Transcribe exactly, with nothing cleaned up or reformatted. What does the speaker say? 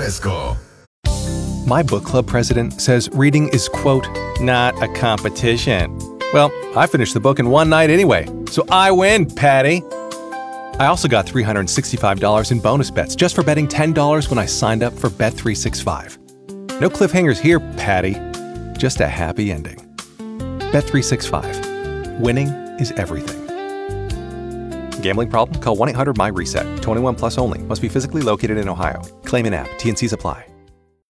fresco. My book club president says reading is, quote, not a competition. Well, I finished the book in one night anyway, so I win, Patty. I also got three hundred sixty-five dollars in bonus bets just for betting ten dollars when I signed up for Bet three sixty-five. No cliffhangers here, Patty. Just a happy ending. Bet three sixty-five. Winning is everything. Gambling problem? Call one eight hundred M Y RESET. twenty-one plus only. Must be physically located in Ohio. Claim in app. T N Cs apply.